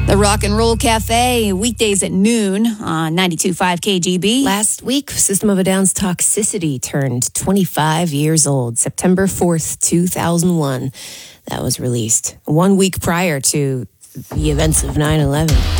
The Rock and Roll Cafe, weekdays at noon on 92.5 KGB. Last week, System of a Down's Toxicity turned 25 years old, September 4th, 2001. That was released 1 week prior to the events of 9/11.